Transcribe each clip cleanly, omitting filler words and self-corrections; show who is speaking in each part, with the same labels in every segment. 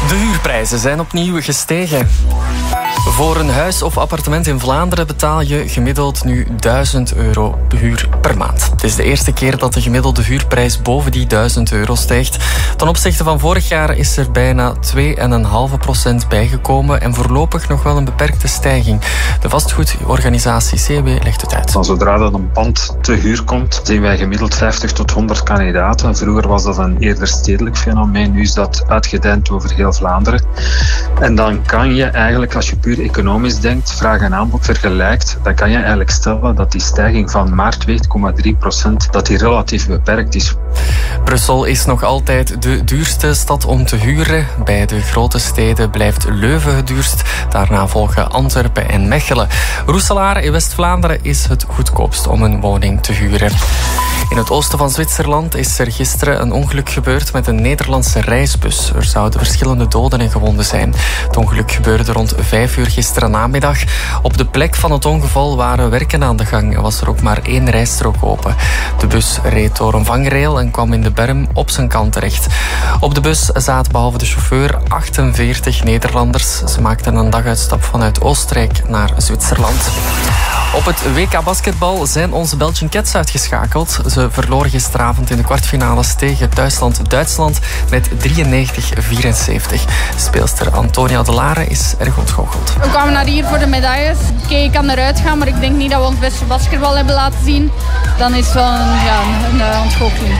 Speaker 1: De huurprijzen zijn opnieuw gestegen. Voor een huis of appartement in Vlaanderen betaal je gemiddeld nu €1000 huur per maand. Het is de eerste keer dat de gemiddelde huurprijs boven die €1000 stijgt. Ten opzichte van vorig jaar is er bijna 2,5% bijgekomen en voorlopig nog wel een beperkte stijging. De vastgoedorganisatie CW legt het uit.
Speaker 2: Zodra dat een pand te huur komt, zien wij gemiddeld 50 tot 100 kandidaten. Vroeger was dat een eerder stedelijk fenomeen, nu is dat uitgedijnd over heel Vlaanderen. En dan kan je eigenlijk, als je puur economisch denkt, vraag en aanbod vergelijkt, dan kan je eigenlijk stellen dat die stijging van maar 2,3%, dat die relatief beperkt is.
Speaker 1: Brussel is nog altijd de duurste stad om te huren. Bij de grote steden blijft Leuven het duurst. Daarna volgen Antwerpen en Mechelen. Roeselare in West-Vlaanderen is het goedkoopst om een woning te huren. In het oosten van Zwitserland is er gisteren een ongeluk gebeurd met een Nederlandse reisbus. Er zouden verschillende doden en gewonden zijn. Het ongeluk gebeurde rond 5 uur gisteren namiddag. Op de plek van het ongeval waren werken aan de gang en was er ook maar 1 rijstrook open. De bus reed door een vangrail en kwam in de berm op zijn kant terecht. Op de bus zaten behalve de chauffeur 48 Nederlanders. Ze maakten een daguitstap vanuit Oostenrijk naar Zwitserland. Op het WK basketbal zijn onze Belgian Cats uitgeschakeld. Ze verloren gisteravond in de kwartfinales tegen Duitsland met 93-74. Speelster Antonia De Lare is erg ontgoocheld.
Speaker 3: We kwamen naar hier voor de medailles. Oké, ik kan eruit gaan, maar ik denk niet dat we ons beste basketbal hebben laten zien. Dan is het wel een ontgoocheling.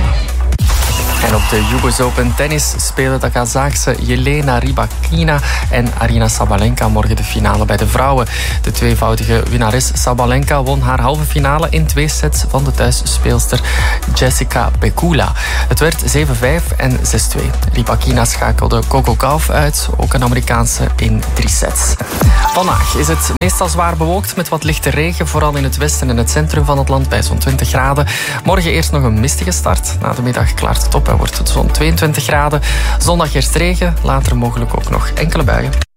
Speaker 1: En op de US Open Tennis spelen de Kazaachse Jelena Rybakina en Aryna Sabalenka morgen de finale bij de vrouwen. De tweevoudige winnares Sabalenka won haar halve finale in 2 sets van de thuisspeelster Jessica Pegula. Het werd 7-5 en 6-2. Rybakina schakelde Coco Gauff uit, ook een Amerikaanse, in 3 sets. Vandaag is het meestal zwaar bewolkt met wat lichte regen, vooral in het westen en het centrum van het land bij zo'n 20 graden. Morgen eerst nog een mistige start. Na de middag klaart het op en wordt het zo'n 22 graden. Zondag eerst regen, later mogelijk ook nog enkele buien.